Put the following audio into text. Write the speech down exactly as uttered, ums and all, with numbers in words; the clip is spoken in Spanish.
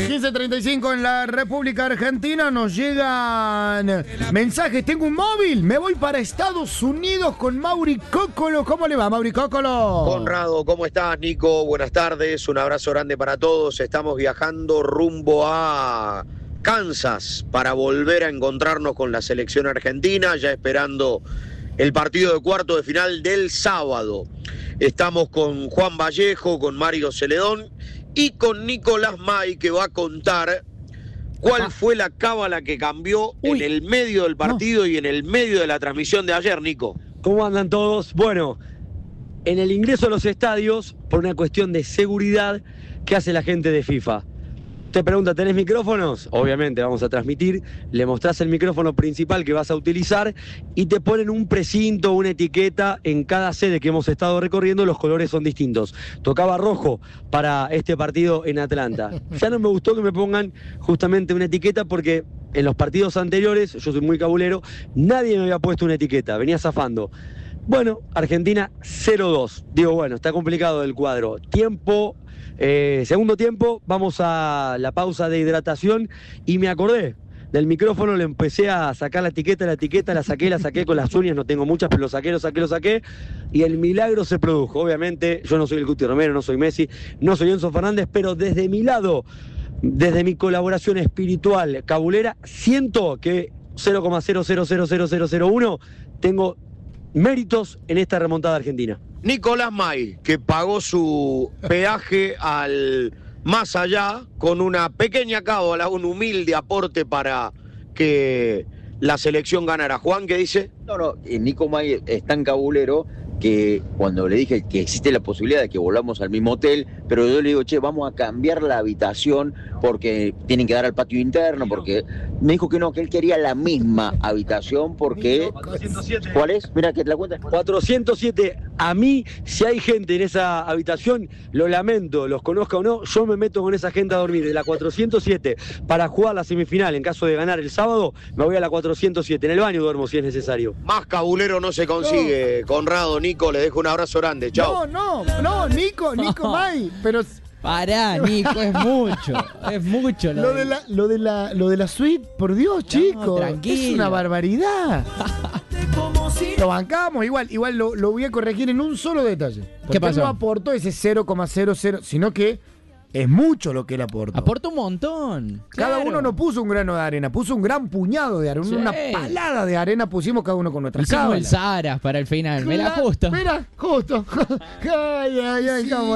quince treinta y cinco en la República Argentina. Nos llegan mensajes. Tengo un móvil. Me voy para Estados Unidos con Mauri Cócolo. ¿Cómo le va, Mauri Cócolo? Conrado, ¿cómo estás, Nico? Buenas tardes. Un abrazo grande para todos. Estamos viajando rumbo a Kansas para volver a encontrarnos con la selección argentina, ya esperando el partido de cuarto de final del sábado. Estamos con Juan Vallejo, con Mario Celedón y con Nicolás May, que va a contar cuál ah. fue la cábala que cambió Uy. en el medio del partido no. y en el medio de la transmisión de ayer, Nico. ¿Cómo andan todos? Bueno, en el ingreso a los estadios, por una cuestión de seguridad, ¿qué hace la gente de FIFA? Te pregunta, ¿tenés micrófonos? Obviamente vamos a transmitir, le mostrás el micrófono principal que vas a utilizar y te ponen un precinto, una etiqueta en cada sede que hemos estado recorriendo, los colores son distintos. Tocaba rojo para este partido en Atlanta. Ya no me gustó que me pongan justamente una etiqueta porque en los partidos anteriores, yo soy muy cabulero, nadie me había puesto una etiqueta, venía zafando. Bueno, Argentina cero dos. Digo, bueno, está complicado el cuadro. Tiempo... Eh, segundo tiempo, vamos a la pausa de hidratación y me acordé del micrófono, le empecé a sacar la etiqueta, la etiqueta, la saqué, la saqué con las uñas, no tengo muchas, pero lo saqué, lo saqué, lo saqué y el milagro se produjo. Obviamente yo no soy el Guti Romero, no soy Messi, no soy Enzo Fernández, pero desde mi lado, desde mi colaboración espiritual cabulera, siento que cero coma cero cero cero cero cero cero uno tengo méritos en esta remontada argentina. Nicolás May, que pagó su peaje al más allá con una pequeña cábala, un humilde aporte para que la selección ganara. Juan, ¿qué dice? No, no, eh, Nico May es tan cabulero que cuando le dije que existe la posibilidad de que volvamos al mismo hotel, pero yo le digo, che, vamos a cambiar la habitación porque tienen que dar al patio interno, porque me dijo que no, que él quería la misma habitación porque... cuatrocientos siete. ¿Cuál es? Mira, que te la cuenta. cuatrocientos siete. A mí, si hay gente en esa habitación, lo lamento, los conozca o no, yo me meto con esa gente a dormir. De la cuatrocientos siete para jugar la semifinal, en caso de ganar el sábado, me voy a la cuatrocientos siete. En el baño duermo si es necesario. Más cabulero no se consigue, no. Conrado, Nico, le dejo un abrazo grande. Chao. No, no, no, Nico, Nico May, pero... Pará, Nico, es mucho, es mucho. Lo, lo, de la, lo, de la, lo de la suite, por Dios, no, chicos, es una barbaridad. Lo bancamos, igual, igual lo, lo voy a corregir en un solo detalle. ¿Qué pasó? No aportó ese cero coma cero cero, sino que es mucho lo que él aportó. Aporta un montón. Cada claro. uno no puso un grano de arena, puso un gran puñado de arena, sí. una palada de arena pusimos cada uno con nuestra Hicimos cábala. el Saharas para el final, mira, justo. Mira, justo. Ay, ay, ay, cómo